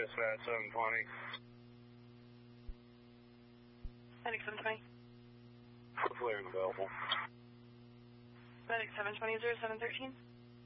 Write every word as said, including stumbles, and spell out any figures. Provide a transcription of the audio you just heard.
Dispatch seven twenty. Medic seven twenty. Flare available. Medic seven twenty, zero seven thirteen.